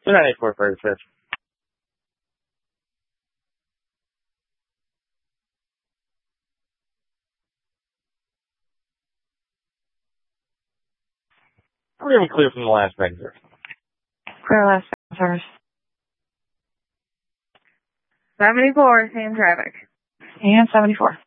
294 for the fifth. We're going to be clear from the last exit. Clear last service. 74, same traffic. And 74.